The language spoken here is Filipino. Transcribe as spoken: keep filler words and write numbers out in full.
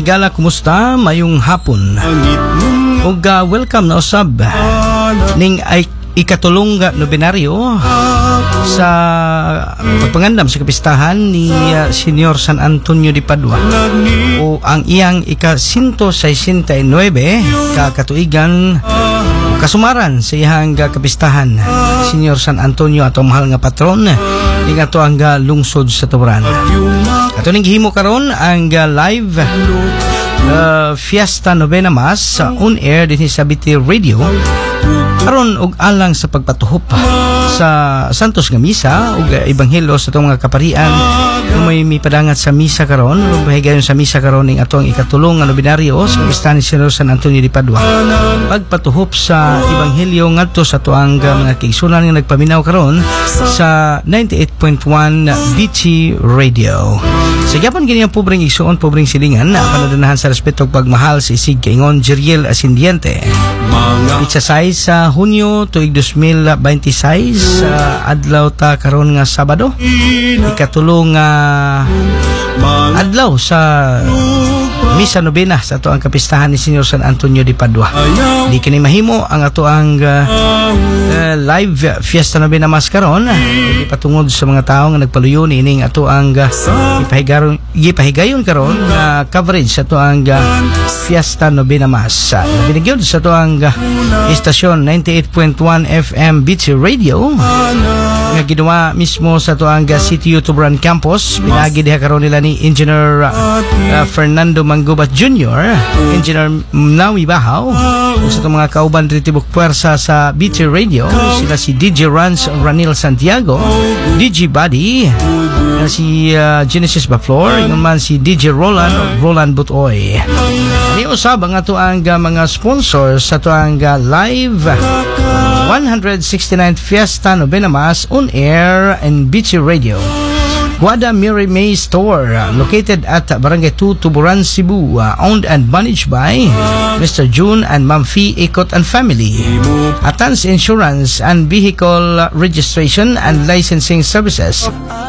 higala, kumusta? Mayong hapon. Ug uh, welcome na usab ning ay ikatulong nobinaryo sa pagpangandam sa kapistahan ni uh, Senior San Antonio de Padua o ang iyang ika-one sixty-nine ka katuigan kasumaran sa iyang kapistahan Senior San Antonio ato mahal nga patron ning ato ang uh, lungsod sa Tuburan. Ato ning gihimo karon ang uh, live uh, Fiesta Novena Mass uh, on air dinhi sa B T Radio karon og alang sa pagpatuhop sa Santos nga misa ug ebanghelyo sa atong mga kaparian kung may mipadangat sa misa karon ug mahigayon sa misa karon ning atong ikatulong nga nobinaryo sa kapistahan ni Senior San Antonio de Padua. Pagpatuhop sa ebanghelyo ngadto sa tuang mga kaigsunan nga nagpaminaw karon sa ninety-eight point one B T Radio. Sa gyapon kini ang pobreng igsuon, pobreng silingan na panadanahan sa respeto ug pagmahal sa isig kaingon Jeriel Ascendiente. Itsasay sa Hunyo tuig two thousand twenty-six sa uh, adlaw ta karon nga Sabado. Ikatulong nga uh, adlaw sa Misa Novena sa ato ang kapistahan ni Senior San Antonio de Padua. Di kini mahimo ang ato ang uh, uh, live Fiesta Novena Mass karon uh, patungod sa mga tawo nga nagpaluyon ining ato ang uh, ipahigayon ipahigayon karon nga uh, coverage sa ato ang uh, Fiesta Novena Mass. Uh, binigyan sa ato ang uh, istasyon ninety-eight point one F M B T Radio nga ginawa mismo sa ato ang uh, City Tuburan Campus. Pinagi diha karon nila ni Engineer uh, uh, Fernando Manggubat Junior, Engineer Nawi Bahaw, sa itong mga kauban ritibok puwersa sa B T Radio, sila si D J Rans Ranil Santiago, D J Buddy, si uh, Genesis Baflor, yung man si D J Roland Roland Butoy. Ni usab ang ato ang uh, mga sponsors sa ato ang uh, live one sixty-ninth Fiesta Novena Mass on air and B T Radio. Guada Mary May Store, uh, located at Barangay two, Tuburan, Cebu, uh, owned and managed by Mister June and Ma'am Fee Ikot and family. Atans Insurance and Vehicle Registration and Licensing Services.